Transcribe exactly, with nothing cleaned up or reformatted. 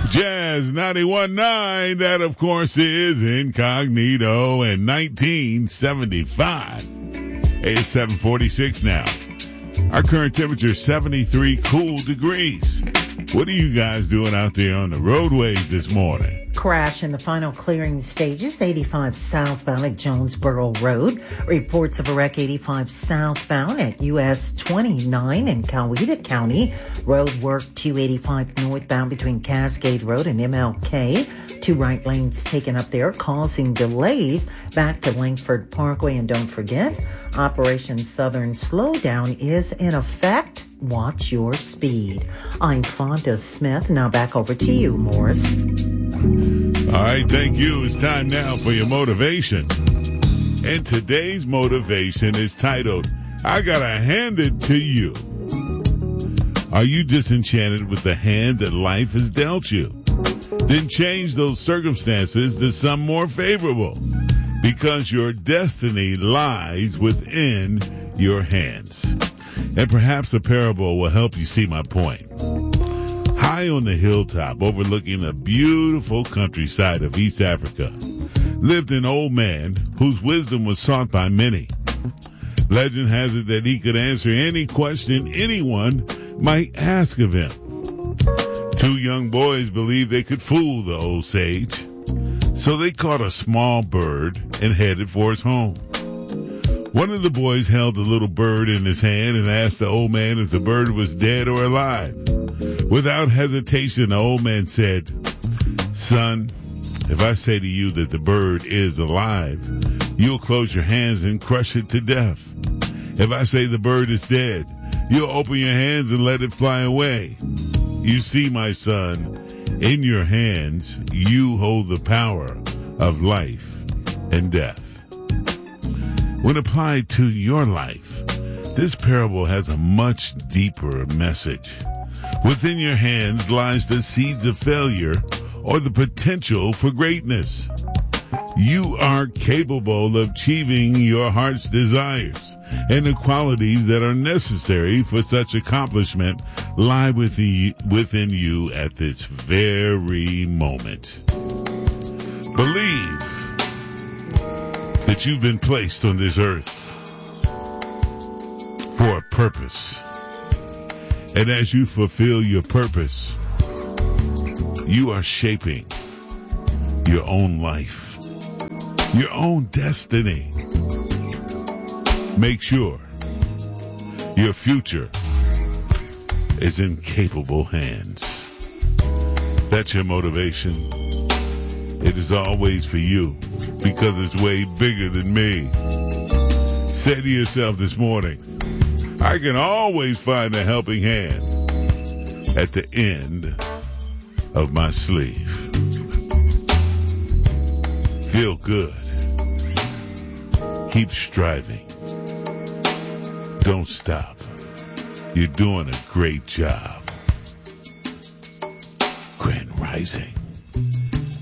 Jazz ninety-one point nine, that of course is Incognito in nineteen seventy-five. It's seven forty-six now. Our current temperature is seventy-three cool degrees. What are you guys doing out there on the roadways this morning? Crash in the final clearing stages, eighty-five southbound at Jonesboro Road. Reports of a wreck eighty-five southbound at U S twenty-nine in Coweta County. Road work two eighty-five northbound between Cascade Road and M L K. Two right lanes taken up there, causing delays back to Langford Parkway. And don't forget, Operation Southern Slowdown is in effect. Watch your speed. I'm Fonda Smith. Now back over to you, Morris. All right, thank you. It's time now for your motivation. And today's motivation is titled, I Gotta Hand It to You. Are you disenchanted with the hand that life has dealt you? Then change those circumstances to some more favorable, because your destiny lies within your hands. And perhaps a parable will help you see my point. High on the hilltop overlooking the beautiful countryside of East Africa lived an old man whose wisdom was sought by many. Legend has it that he could answer any question anyone might ask of him. Two young boys believed they could fool the old sage, so they caught a small bird and headed for his home. One of the boys held the little bird in his hand and asked the old man if the bird was dead or alive. Without hesitation, the old man said, Son, if I say to you that the bird is alive, you'll close your hands and crush it to death. If I say the bird is dead, you'll open your hands and let it fly away. You see, my son, in your hands you hold the power of life and death. When applied to your life, this parable has a much deeper message. Within your hands lies the seeds of failure or the potential for greatness. You are capable of achieving your heart's desires, and the qualities that are necessary for such accomplishment lie within you at this very moment. Believe that you've been placed on this earth for a purpose. And as you fulfill your purpose, you are shaping your own life, your own destiny. Make sure your future is in capable hands. That's your motivation. It is always for you, because it's way bigger than me. Say to yourself this morning, I can always find a helping hand at the end of my sleeve. Feel good. Keep striving. Don't stop. You're doing a great job. Grand Rising.